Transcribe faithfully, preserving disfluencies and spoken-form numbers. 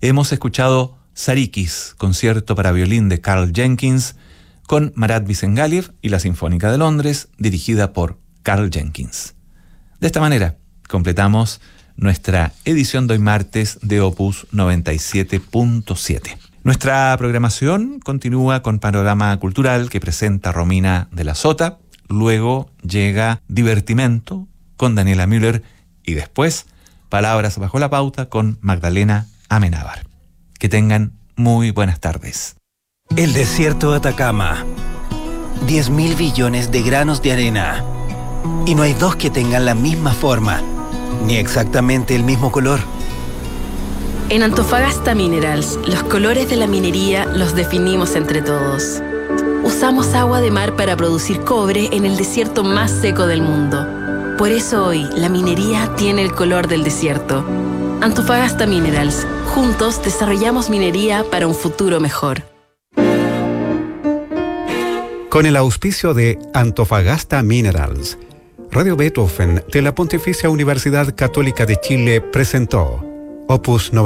Hemos escuchado Sarikis, concierto para violín de Karl Jenkins, con Marat Visengaliev y la Sinfónica de Londres, dirigida por Karl Jenkins. De esta manera, completamos nuestra edición de hoy martes de Opus noventa y siete punto siete. Nuestra programación continúa con Panorama Cultural que presenta Romina de la Sota, luego llega Divertimento con Daniela Müller y después Palabras bajo la pauta con Magdalena Amenábar. Que tengan muy buenas tardes. El desierto de Atacama. diez mil billones de granos de arena. Y no hay dos que tengan la misma forma, ni exactamente el mismo color. En Antofagasta Minerals, los colores de la minería los definimos entre todos. Usamos agua de mar para producir cobre en el desierto más seco del mundo. Por eso hoy, la minería tiene el color del desierto. Antofagasta Minerals. Juntos desarrollamos minería para un futuro mejor. Con el auspicio de Antofagasta Minerals, Radio Beethoven de la Pontificia Universidad Católica de Chile presentó Opus noventa.